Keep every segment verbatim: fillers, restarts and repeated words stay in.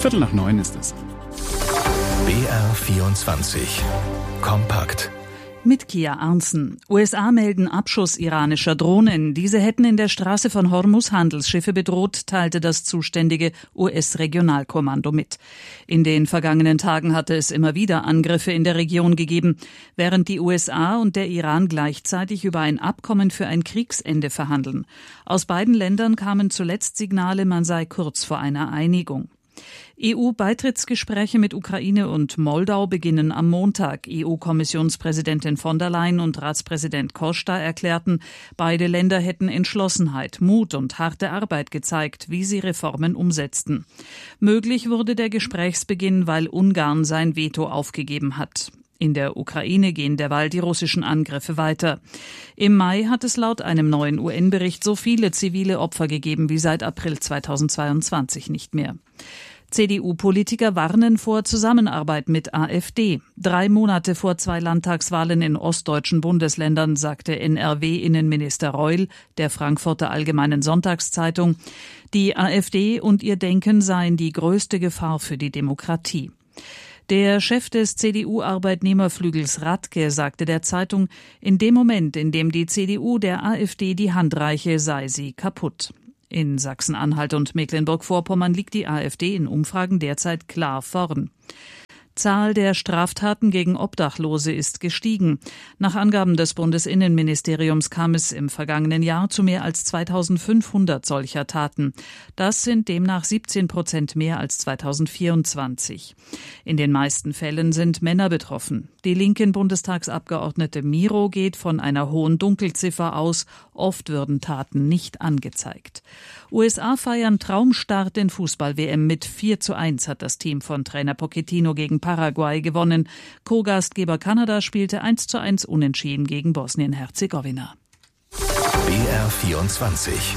Viertel nach neun ist es. B R vierundzwanzig Kompakt. Mit Kia Arntzen. U S A melden Abschuss iranischer Drohnen. Diese hätten in der Straße von Hormuz Handelsschiffe bedroht, teilte das zuständige U S-Regionalkommando mit. In den vergangenen Tagen hatte es immer wieder Angriffe in der Region gegeben, während die U S A und der Iran gleichzeitig über ein Abkommen für ein Kriegsende verhandeln. Aus beiden Ländern kamen zuletzt Signale, man sei kurz vor einer Einigung. E U-Beitrittsgespräche mit Ukraine und Moldau beginnen am Montag. E U-Kommissionspräsidentin von der Leyen und Ratspräsident Costa erklärten, beide Länder hätten Entschlossenheit, Mut und harte Arbeit gezeigt, wie sie Reformen umsetzten. Möglich wurde der Gesprächsbeginn, weil Ungarn sein Veto aufgegeben hat. In der Ukraine gehen derweil die russischen Angriffe weiter. Im Mai hat es laut einem neuen U N-Bericht so viele zivile Opfer gegeben wie seit April zweitausendzweiundzwanzig nicht mehr. C D U-Politiker warnen vor Zusammenarbeit mit AfD. Drei Monate vor zwei Landtagswahlen in ostdeutschen Bundesländern sagte N R W-Innenminister Reul der Frankfurter Allgemeinen Sonntagszeitung, die AfD und ihr Denken seien die größte Gefahr für die Demokratie. Der Chef des C D U-Arbeitnehmerflügels Radke sagte der Zeitung, in dem Moment, in dem die C D U der AfD die Hand reiche, sei sie kaputt. In Sachsen-Anhalt und Mecklenburg-Vorpommern liegt die AfD in Umfragen derzeit klar vorn. Zahl der Straftaten gegen Obdachlose ist gestiegen. Nach Angaben des Bundesinnenministeriums kam es im vergangenen Jahr zu mehr als zweitausendfünfhundert solcher Taten. Das sind demnach siebzehn Prozent mehr als zweitausendvierundzwanzig. In den meisten Fällen sind Männer betroffen. Die linken Bundestagsabgeordnete Miro geht von einer hohen Dunkelziffer aus. Oft würden Taten nicht angezeigt. U S A feiern Traumstart in Fußball-W M. Mit vier zu eins hat das Team von Trainer Pochettino gegen Paraguay gewonnen. Co-Gastgeber Kanada spielte eins zu eins unentschieden gegen Bosnien-Herzegowina. B R vierundzwanzig.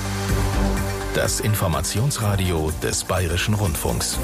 Das Informationsradio des Bayerischen Rundfunks.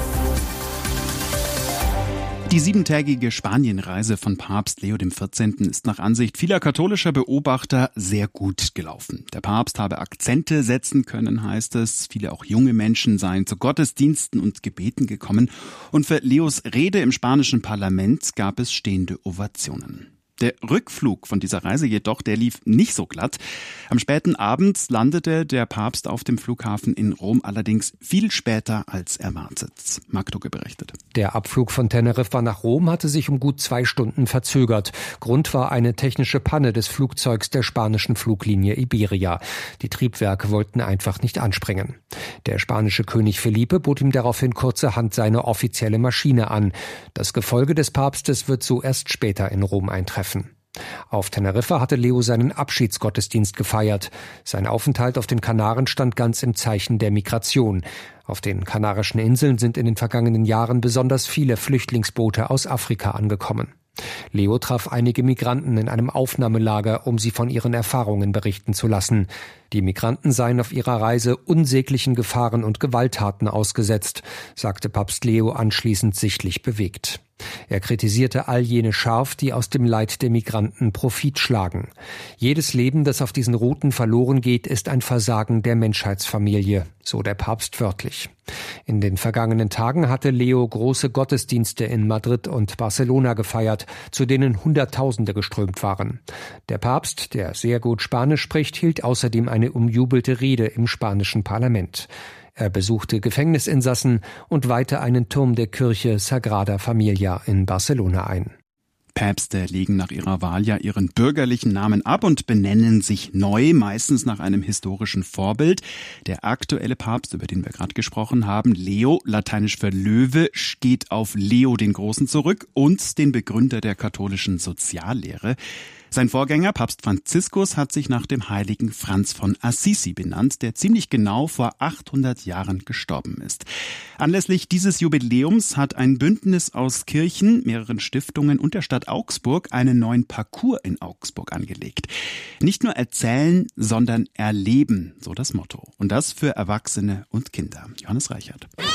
Die siebentägige Spanienreise von Papst Leo der vierzehnten. ist nach Ansicht vieler katholischer Beobachter sehr gut gelaufen. Der Papst habe Akzente setzen können, heißt es. Viele auch junge Menschen seien zu Gottesdiensten und Gebeten gekommen. Und für Leos Rede im spanischen Parlament gab es stehende Ovationen. Der Rückflug von dieser Reise jedoch, der lief nicht so glatt. Am späten Abend landete der Papst auf dem Flughafen in Rom, allerdings viel später als erwartet. Marc Ducke berichtet. Der Abflug von Teneriffa nach Rom hatte sich um gut zwei Stunden verzögert. Grund war eine technische Panne des Flugzeugs der spanischen Fluglinie Iberia. Die Triebwerke wollten einfach nicht anspringen. Der spanische König Felipe bot ihm daraufhin kurzerhand seine offizielle Maschine an. Das Gefolge des Papstes wird so erst später in Rom eintreffen. Auf Teneriffa hatte Leo seinen Abschiedsgottesdienst gefeiert. Sein Aufenthalt auf den Kanaren stand ganz im Zeichen der Migration. Auf den Kanarischen Inseln sind in den vergangenen Jahren besonders viele Flüchtlingsboote aus Afrika angekommen. Leo traf einige Migranten in einem Aufnahmelager, um sie von ihren Erfahrungen berichten zu lassen. Die Migranten seien auf ihrer Reise unsäglichen Gefahren und Gewalttaten ausgesetzt, sagte Papst Leo anschließend sichtlich bewegt. Er kritisierte all jene scharf, die aus dem Leid der Migranten Profit schlagen. Jedes Leben, das auf diesen Routen verloren geht, ist ein Versagen der Menschheitsfamilie, so der Papst wörtlich. In den vergangenen Tagen hatte Leo große Gottesdienste in Madrid und Barcelona gefeiert, zu denen Hunderttausende geströmt waren. Der Papst, der sehr gut Spanisch spricht, hielt außerdem eine umjubelte Rede im spanischen Parlament. Er besuchte Gefängnisinsassen und weihte einen Turm der Kirche Sagrada Familia in Barcelona ein. Päpste legen nach ihrer Wahl ja ihren bürgerlichen Namen ab und benennen sich neu, meistens nach einem historischen Vorbild. Der aktuelle Papst, über den wir gerade gesprochen haben, Leo, lateinisch für Löwe, geht auf Leo den Großen zurück und den Begründer der katholischen Soziallehre. Sein Vorgänger, Papst Franziskus, hat sich nach dem heiligen Franz von Assisi benannt, der ziemlich genau vor achthundert Jahren gestorben ist. Anlässlich dieses Jubiläums hat ein Bündnis aus Kirchen, mehreren Stiftungen und der Stadt Augsburg einen neuen Parcours in Augsburg angelegt. Nicht nur erzählen, sondern erleben, so das Motto. Und das für Erwachsene und Kinder. Johannes Reichert.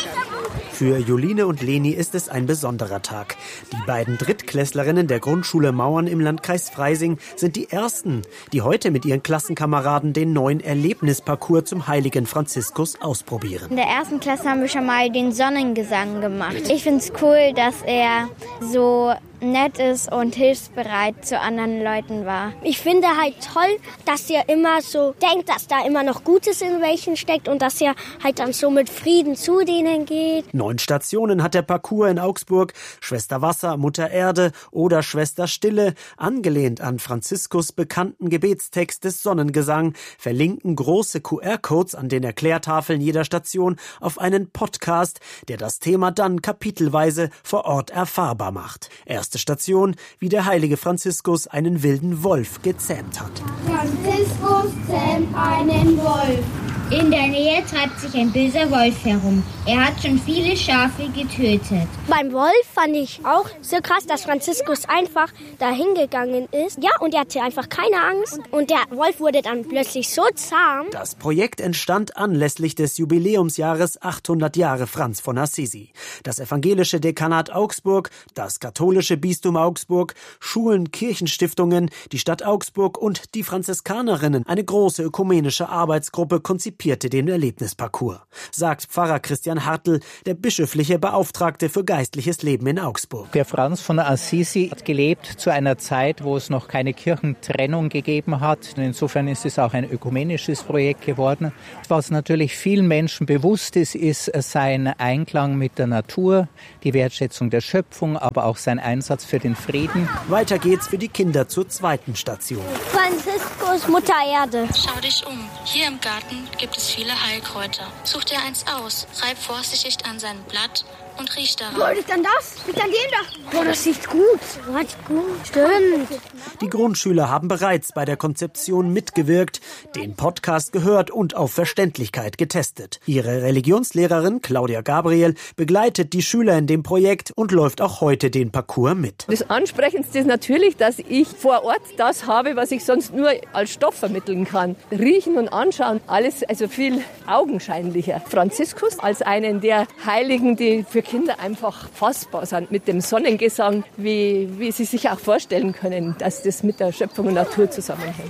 Für Joline und Leni ist es ein besonderer Tag. Die beiden Drittklässlerinnen der Grundschule Mauern im Landkreis Freising sind die ersten, die heute mit ihren Klassenkameraden den neuen Erlebnisparcours zum Heiligen Franziskus ausprobieren. In der ersten Klasse haben wir schon mal den Sonnengesang gemacht. Ich finde es cool, dass er so nett ist und hilfsbereit zu anderen Leuten war. Ich finde halt toll, dass er immer so denkt, dass da immer noch Gutes in welchen steckt und dass er halt dann so mit Frieden zu denen geht. Neun Stationen hat der Parcours in Augsburg. Schwester Wasser, Mutter Erde oder Schwester Stille, angelehnt an Franziskus bekannten Gebetstext des Sonnengesang, verlinken große Q R-Codes an den Erklärtafeln jeder Station auf einen Podcast, der das Thema dann kapitelweise vor Ort erfahrbar macht. Erste Station, wie der heilige Franziskus einen wilden Wolf gezähmt hat. Franziskus zähmt einen Wolf. In der Nähe treibt sich ein böser Wolf herum. Er hat schon viele Schafe getötet. Beim Wolf fand ich auch so krass, dass Franziskus einfach dahin gegangen ist. Ja, und er hatte einfach keine Angst. Und der Wolf wurde dann plötzlich so zahm. Das Projekt entstand anlässlich des Jubiläumsjahres achthundert Jahre Franz von Assisi. Das evangelische Dekanat Augsburg, das katholische Bistum Augsburg, Schulen, Kirchenstiftungen, die Stadt Augsburg und die Franziskanerinnen, eine große ökumenische Arbeitsgruppe, konzipierte den Erlebnisparcours, sagt Pfarrer Christian Hartl, der bischöfliche Beauftragte für geistliches Leben in Augsburg. Der Franz von Assisi hat gelebt zu einer Zeit, wo es noch keine Kirchentrennung gegeben hat. Insofern ist es auch ein ökumenisches Projekt geworden. Was natürlich vielen Menschen bewusst ist, ist sein Einklang mit der Natur, die Wertschätzung der Schöpfung, aber auch sein Einsatz für den Frieden. Weiter geht's für die Kinder zur zweiten Station. Franziskus, Mutter Erde. Schau dich um. Hier im Garten gibt es viele Heilkräuter. Such dir eins aus, reib vorsichtig an sein Blatt und riech daran. Oh, riecht an das? Riecht an dem da? Oh, das riecht gut. Riecht gut. Stimmt. Die Grundschüler haben bereits bei der Konzeption mitgewirkt, den Podcast gehört und auf Verständlichkeit getestet. Ihre Religionslehrerin Claudia Gabriel begleitet die Schüler in dem Projekt und läuft auch heute den Parcours mit. Das Ansprechendste ist natürlich, dass ich vor Ort das habe, was ich sonst nur als Stoff vermitteln kann. Riechen und anschauen, alles also viel augenscheinlicher. Franziskus als einen der Heiligen, die für Kinder einfach fassbar sind mit dem Sonnengesang, wie, wie sie sich auch vorstellen können, dass das mit der Schöpfung und Natur zusammenhängt.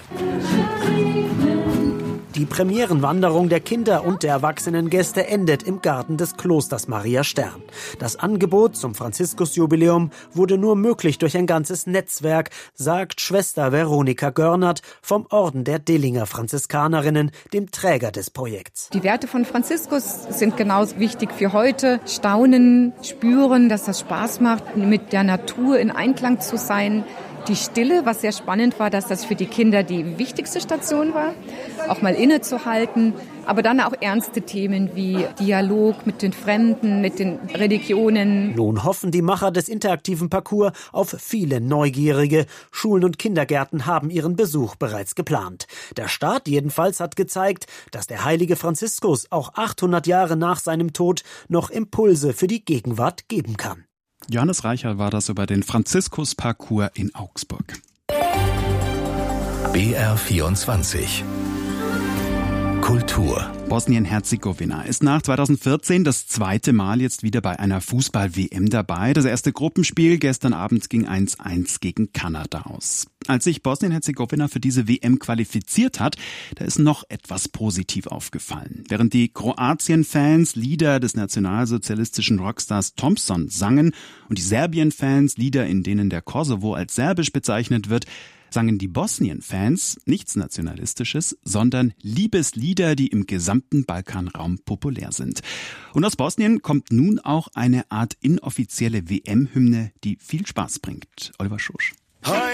Die Premierenwanderung der Kinder und der erwachsenen Gäste endet im Garten des Klosters Maria Stern. Das Angebot zum Franziskusjubiläum wurde nur möglich durch ein ganzes Netzwerk, sagt Schwester Veronika Görnert vom Orden der Dillinger Franziskanerinnen, dem Träger des Projekts. Die Werte von Franziskus sind genauso wichtig für heute. Staunen, spüren, dass das Spaß macht, mit der Natur in Einklang zu sein. Die Stille, was sehr spannend war, dass das für die Kinder die wichtigste Station war, auch mal innezuhalten, aber dann auch ernste Themen wie Dialog mit den Fremden, mit den Religionen. Nun hoffen die Macher des interaktiven Parcours auf viele Neugierige. Schulen und Kindergärten haben ihren Besuch bereits geplant. Der Start jedenfalls hat gezeigt, dass der heilige Franziskus auch achthundert Jahre nach seinem Tod noch Impulse für die Gegenwart geben kann. Johannes Reicherl war das über den Franziskus-Parcours in Augsburg. B R vierundzwanzig Kultur. Bosnien-Herzegowina ist nach zweitausendvierzehn das zweite Mal jetzt wieder bei einer Fußball-W M dabei. Das erste Gruppenspiel gestern Abend ging eins eins gegen Kanada aus. Als sich Bosnien-Herzegowina für diese W M qualifiziert hat, da ist noch etwas positiv aufgefallen. Während die Kroatien-Fans Lieder des nationalsozialistischen Rockstars Thompson sangen und die Serbien-Fans Lieder, in denen der Kosovo als serbisch bezeichnet wird, sangen die Bosnien-Fans nichts Nationalistisches, sondern Liebeslieder, die im gesamten Balkanraum populär sind. Und aus Bosnien kommt nun auch eine Art inoffizielle W M-Hymne, die viel Spaß bringt. Oliver Schosch.